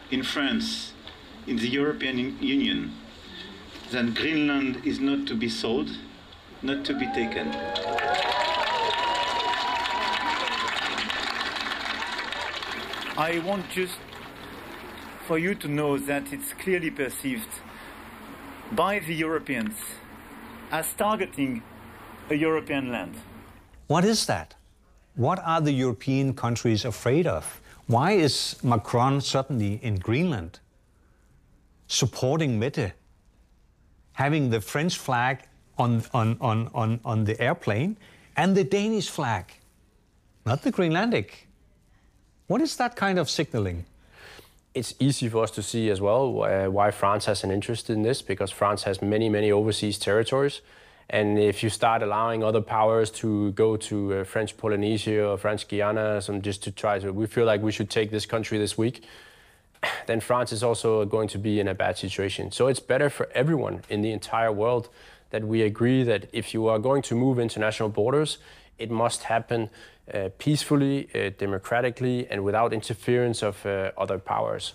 in France, in the European Union, then Greenland is not to be sold, not to be taken. I want just for you to know that it's clearly perceived by the Europeans as targeting a European land. What is that? What are the European countries afraid of? Why is Macron suddenly in Greenland supporting Mette, having the French flag on the airplane and the Danish flag, not the Greenlandic? What is that kind of signaling? It's easy for us to see as well why France has an interest in this, because France has many, many overseas territories. And if you start allowing other powers to go to French Polynesia or French Guiana, just to try to, we feel like we should take this country this week, then France is also going to be in a bad situation. So it's better for everyone in the entire world that we agree that if you are going to move international borders, it must happen peacefully, democratically, and without interference of other powers.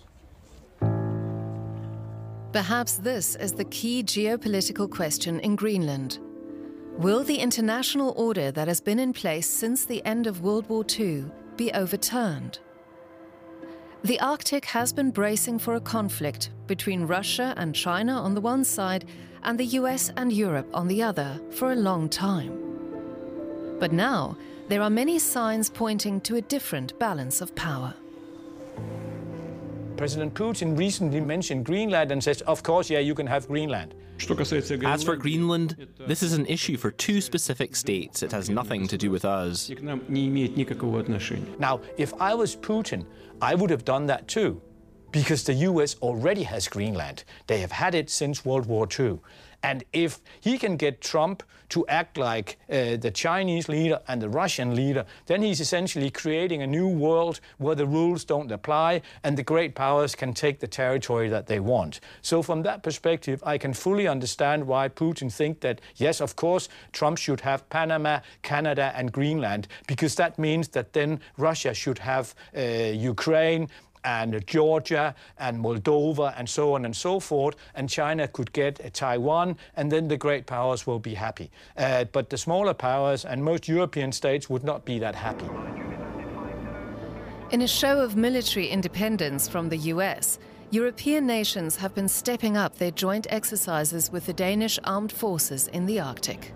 Perhaps this is the key geopolitical question in Greenland. Will the international order that has been in place since the end of World War II be overturned? The Arctic has been bracing for a conflict between Russia and China on the one side and the US and Europe on the other for a long time. But now, there are many signs pointing to a different balance of power. President Putin recently mentioned Greenland and says, of course, yeah, you can have Greenland. As for Greenland, this is an issue for two specific states. It has nothing to do with us. Now, if I was Putin, I would have done that too, because the US already has Greenland. They have had it since World War II. And if he can get Trump to act like the Chinese leader and the Russian leader, then he's essentially creating a new world where the rules don't apply and the great powers can take the territory that they want. So from that perspective, I can fully understand why Putin thinks that, yes, of course, Trump should have Panama, Canada and Greenland, because that means that then Russia should have Ukraine, and Georgia and Moldova and so on and so forth, and China could get Taiwan, and then the great powers will be happy. But the smaller powers and most European states would not be that happy. In a show of military independence from the US, European nations have been stepping up their joint exercises with the Danish armed forces in the Arctic.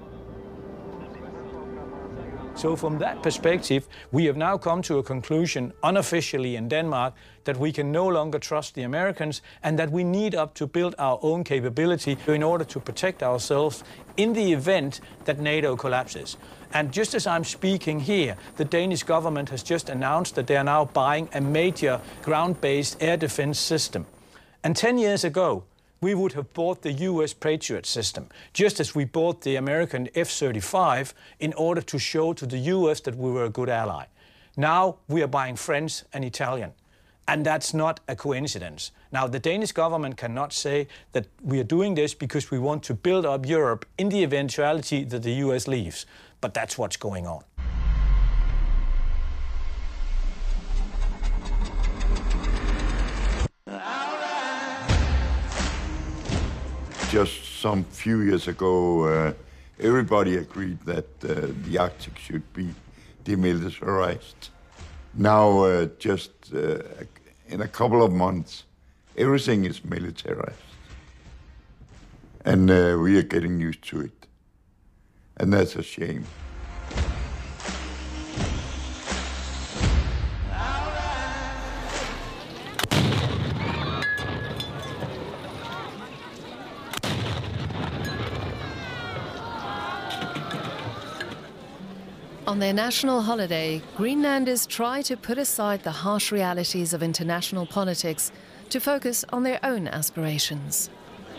So from that perspective, we have now come to a conclusion unofficially in Denmark that we can no longer trust the Americans and that we need to build our own capability in order to protect ourselves in the event that NATO collapses. And just as I'm speaking here, the Danish government has just announced that they are now buying a major ground-based air defense system. And 10 years ago, we would have bought the US Patriot system, just as we bought the American F-35 in order to show to the US that we were a good ally. Now we are buying French and Italian, and that's not a coincidence. Now the Danish government cannot say that we are doing this because we want to build up Europe in the eventuality that the US leaves, but that's what's going on. Just some few years ago, everybody agreed that the Arctic should be demilitarized. Now, just in a couple of months, everything is militarized. And we are getting used to it. And that's a shame. On their national holiday, Greenlanders try to put aside the harsh realities of international politics to focus on their own aspirations.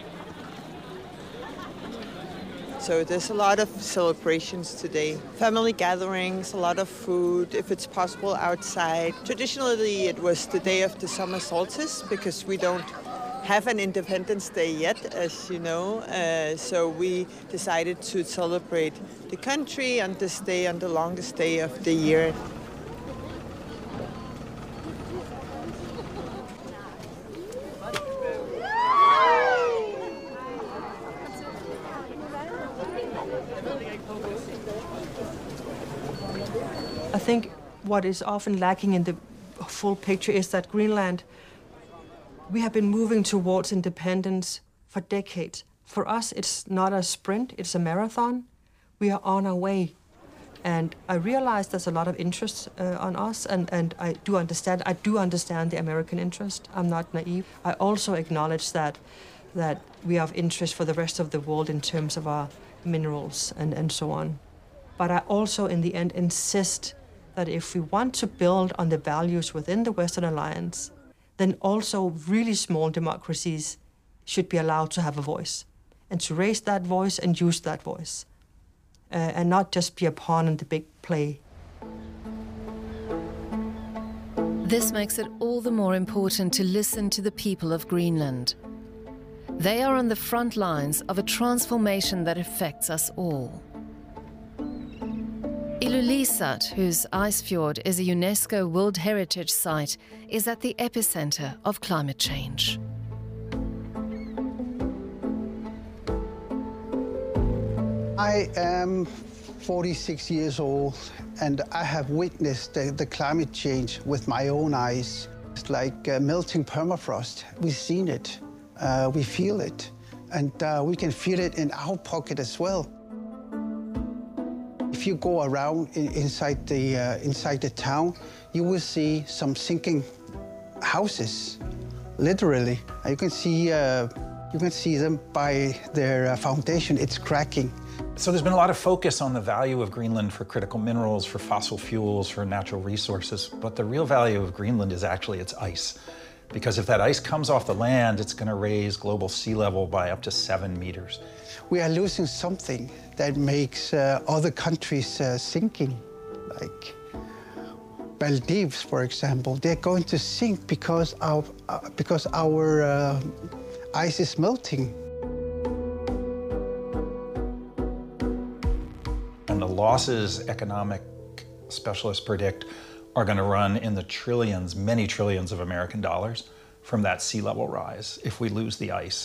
So there's a lot of celebrations today. Family gatherings, a lot of food, if it's possible, outside. Traditionally, it was the day of the summer solstice because we don't have an Independence Day yet, as you know, so we decided to celebrate the country on this day, on the longest day of the year. think what is often lacking in the full picture is that Greenland, we have been moving towards independence for decades. For us, it's not a sprint, it's a marathon. We are on our way. And I realize there's a lot of interest on us, and I do understand the American interest. I'm not naive. I also acknowledge that we have interest for the rest of the world in terms of our minerals and so on. But I also, in the end, insist that if we want to build on the values within the Western Alliance, then also really small democracies should be allowed to have a voice, and to raise that voice and use that voice, and not just be a pawn in the big play. This makes it all the more important to listen to the people of Greenland. They are on the front lines of a transformation that affects us all. Ilulissat, whose ice fjord is a UNESCO World Heritage Site, is at the epicenter of climate change. I am 46 years old, and I have witnessed the climate change with my own eyes. It's like melting permafrost. We've seen it, we feel it, and we can feel it in our pocket as well. If you go around inside the town, you will see some sinking houses, literally. You can see them by their foundation. It's cracking. So there's been a lot of focus on the value of Greenland for critical minerals, for fossil fuels, for natural resources, but the real value of Greenland is actually its ice. Because if that ice comes off the land, it's going to raise global sea level by up to 7 meters. We are losing something that makes other countries sinking, like Maldives, for example. They're going to sink because our ice is melting. And the losses economic specialists predict are going to run in the trillions, many trillions of American dollars from that sea level rise if we lose the ice.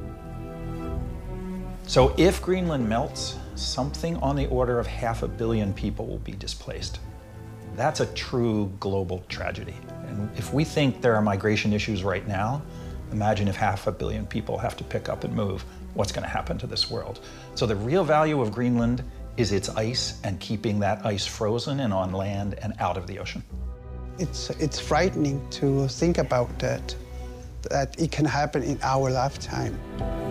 So if Greenland melts, something on the order of 500 million people will be displaced. That's a true global tragedy. And if we think there are migration issues right now, imagine if 500 million people have to pick up and move. What's going to happen to this world? So the real value of Greenland is its ice and keeping that ice frozen and on land and out of the ocean. It's frightening to think about that it can happen in our lifetime.